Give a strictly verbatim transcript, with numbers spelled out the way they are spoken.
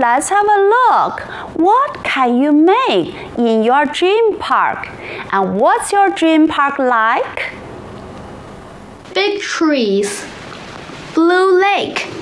let's have a look. What can you make in your dream park? And what's your dream park like? Big trees, blue lake,